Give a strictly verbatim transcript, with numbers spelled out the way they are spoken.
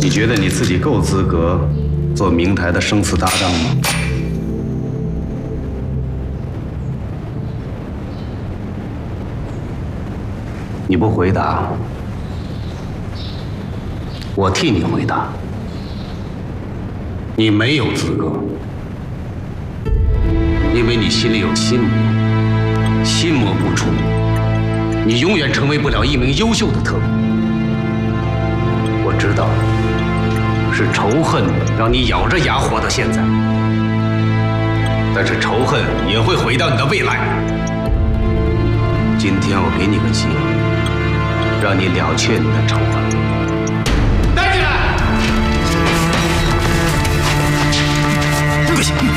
你觉得你自己够资格做明台的生死搭档吗？你不回答，我替你回答。你没有资格，因为你心里有心魔，心魔不除，你永远成为不了一名优秀的特工。我知道，是仇恨让你咬着牙活到现在，但是仇恨也会毁掉你的未来。今天我给你个机会，让你了却你的仇恨。带进来！对不起。